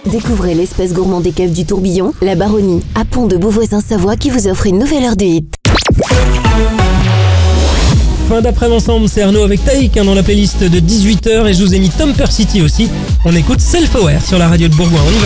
Découvrez l'espèce gourmand des caves du Tourbillon, la Baronnie, à Pont de Beauvoisin-Savoie qui vous offre une nouvelle heure de hit. Fin d'après ensemble, c'est Arnaud avec Taïk dans la playlist de 18h et je vous ai mis Tom Persity aussi. On écoute Self Aware sur la radio de Bourgoin, on y va.